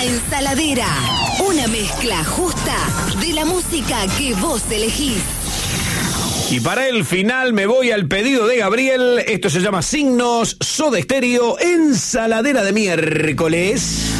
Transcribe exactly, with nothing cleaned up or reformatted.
La Ensaladera, una mezcla justa de la música que vos elegís. Y para el final me voy al pedido de Gabriel. Esto se llama Signos, Soda Stereo, Ensaladera de miércoles.